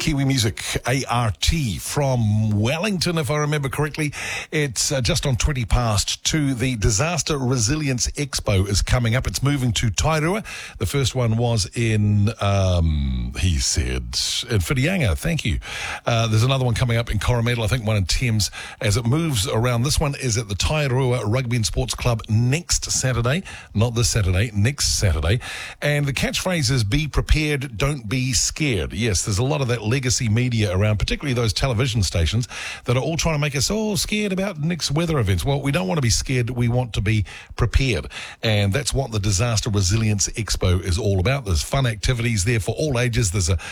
Kiwi Music, ART from Wellington, if I remember correctly. It's just on 20 past 2. The Disaster Resilience Expo is coming up. It's moving to Tairua. The first one was in, he said, in Whitianga. Thank you. There's another one coming up in Coromandel, I think one in Thames, as it moves around. This one is at the Tairua Rugby and Sports Club next Saturday. Not this Saturday, next Saturday. And the catchphrase is, be prepared, don't be scared. Yes, there's a lot of that legacy media around, particularly those television stations that are all trying to make us all scared about next weather events. Well, we don't want to be scared. We want to be prepared. And that's what the Disaster Resilience Expo is all about. There's fun activities there for all ages. There's a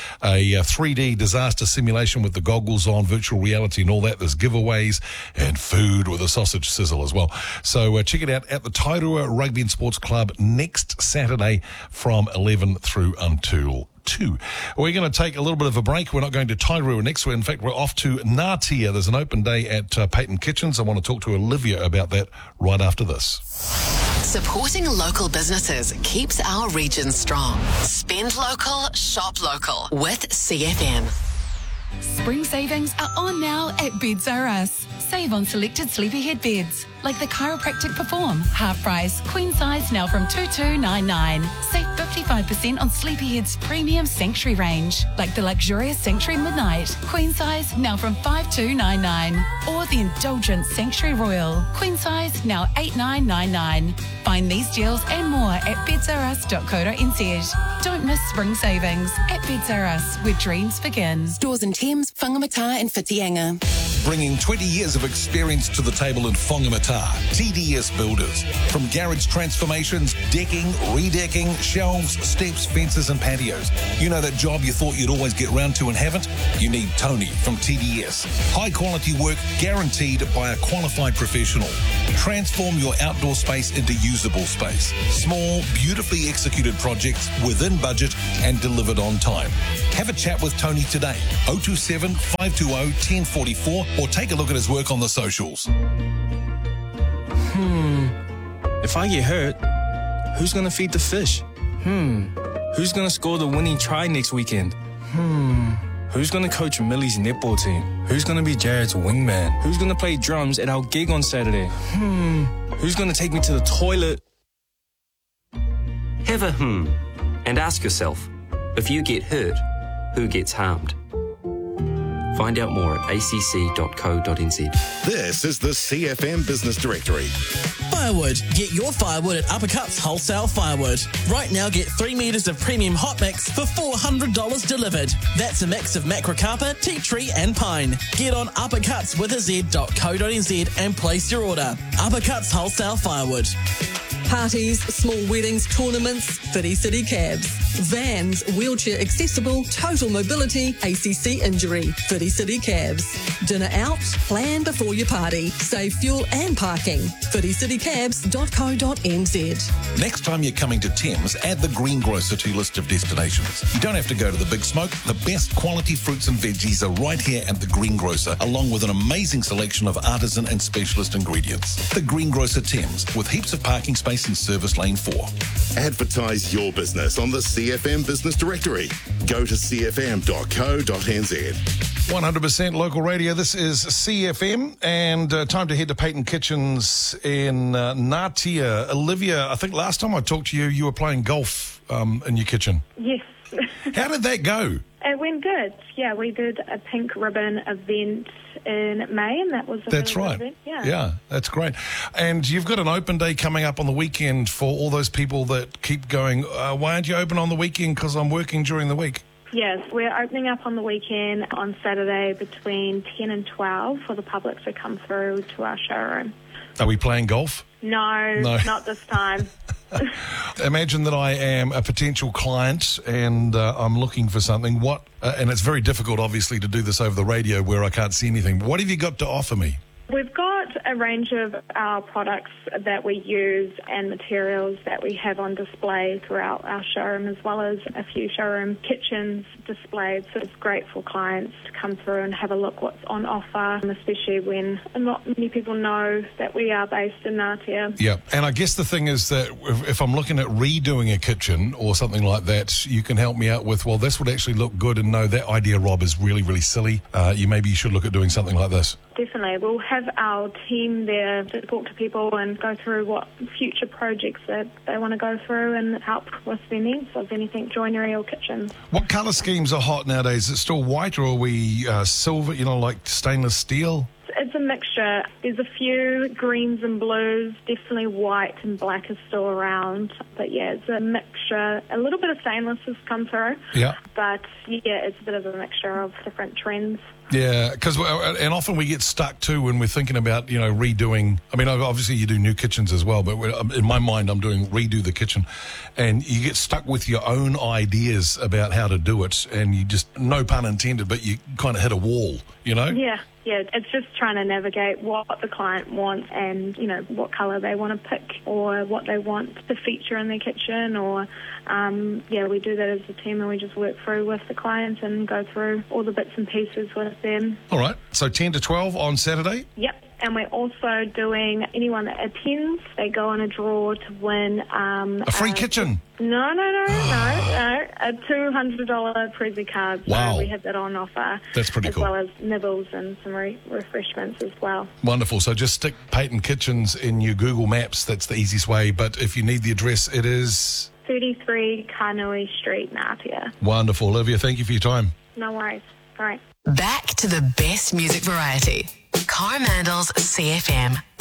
3D disaster simulation with the goggles on, virtual reality and all that. There's giveaways and food with a sausage sizzle as well. So check it out at the Tairua Rugby and Sports Club next Saturday from 11 through until 2. We're going to take a little bit of a break. We're not going to Tairua next. In fact, we're off to Ngatea. There's an open day at Peyton Kitchens. I want to talk to Olivia about that right after this. Supporting local businesses keeps our region strong. Spend local, shop local with CFM. Spring savings are on now at Beds R Us. Save on selected sleepyhead beds, like the Chiropractic Perform, half price, queen size now from $2,299. Save 55% on Sleepyhead's premium Sanctuary range, like the luxurious Sanctuary Midnight, queen size now from $5,299. Or the indulgent Sanctuary Royal, queen size now $8,999. Find these deals and more at bedsrus.co.nz. Don't miss spring savings at Beds R Us, where dreams begin. Stores in Thames, Whangamata and Whitianga. Bringing 20 years of experience to the table in Whangamata, TDS Builders. From garage transformations, decking, redecking, shelves, steps, fences and patios. You know that job you thought you'd always get round to and haven't? You need Tony from TDS. High quality work guaranteed by a qualified professional. Transform your outdoor space into usable space. Small, beautifully executed projects within budget and delivered on time. Have a chat with Tony today. 027 520 1044 or take a look at his work on the socials. If I get hurt, who's going to feed the fish? Who's going to score the winning try next weekend? Who's going to coach Millie's netball team? Who's going to be Jared's wingman? Who's going to play drums at our gig on Saturday? Who's going to take me to the toilet? Have a and ask yourself, if you get hurt, who gets harmed? Find out more at acc.co.nz. This is the CFM Business Directory. Firewood. Get your firewood at Uppercuts Wholesale Firewood. Right now, get 3 metres of premium hot mix for $400 delivered. That's a mix of macrocarpa, tea tree and pine. Get on uppercutswithaz.co.nz and place your order. Uppercuts Wholesale Firewood. Parties, small weddings, tournaments, Whiti City Cabs. Vans, wheelchair accessible, total mobility, ACC injury, Whiti City Cabs. Dinner out, plan before your party. Save fuel and parking. whiticitycabs.co.nz. Next time you're coming to Thames, add the Greengrocer to your list of destinations. You don't have to go to the big smoke. The best quality fruits and veggies are right here at the Greengrocer, along with an amazing selection of artisan and specialist ingredients. The Greengrocer Thames, with heaps of parking space in Service Lane 4. Advertise your business on the CFM Business Directory. Go to cfm.co.nz. 100% local radio. This is CFM, and time to head to Peyton Kitchens in Ngatea. Olivia, I think last time I talked to you, you were playing golf in your kitchen. Yes. How did that go? It went good. Yeah, we did a pink ribbon event in May, and that was a That's really right. good event. Yeah, that's great. And you've got an open day coming up on the weekend for all those people that keep going, why aren't you open on the weekend? Because I'm working during the week. Yes, we're opening up on the weekend on Saturday between 10 and 12 for the public to come through to our showroom. Are we playing golf? No, not this time. Imagine that I am a potential client and I'm looking for something. And it's very difficult, obviously, to do this over the radio where I can't see anything. What have you got to offer me? We've got got a range of our products that we use and materials that we have on display throughout our showroom, as well as a few showroom kitchens displayed. So it's great for clients to come through and have a look what's on offer, especially when not many people know that we are based in Ngātea. Yeah, and I guess the thing is that if I'm looking at redoing a kitchen or something like that, you can help me out with, well, this would actually look good, and no, that idea, Rob, is really, really silly. Maybe you should look at doing something like this. Definitely. We'll have our team there to talk to people and go through what future projects that they want to go through and help with their needs of anything joinery or kitchens. What colour schemes are hot nowadays? Is it still white, or are we silver, like stainless steel? It's a mixture. There's a few greens and blues, definitely white and black is still around. But yeah, it's a mixture. A little bit of stainless has come through. Yeah. But yeah, it's a bit of a mixture of different trends. Yeah, because and often we get stuck too when we're thinking about redoing. I mean, obviously you do new kitchens as well, but in my mind I'm doing redo the kitchen, and you get stuck with your own ideas about how to do it, and you just, no pun intended, but you kind of hit a wall, Yeah, it's just trying to navigate what the client wants and what colour they want to pick or what they want to feature in their kitchen, or we do that as a team, and we just work through with the clients and go through all the bits and pieces with them. All right, so 10 to 12 on Saturday? Yep. And we're also doing, anyone that attends, they go on a draw to win a free kitchen. No, a $200 Prezi card. Wow. So we have that on offer. That's pretty cool. As well as nibbles and some refreshments as well. Wonderful. So just stick Peyton Kitchens in your Google Maps. That's the easiest way. But if you need the address, it is 33 Kānui Street, Ngātea. Wonderful. Olivia, thank you for your time. No worries. All right. Back to the best music variety. Coromandels CFM.